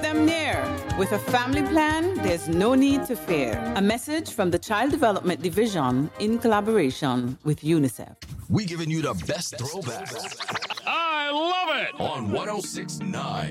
them near. With a family plan, there's no need to fear. A message from the Child Development Division in collaboration with UNICEF. We giving you the best throwbacks. I love it! On 106.9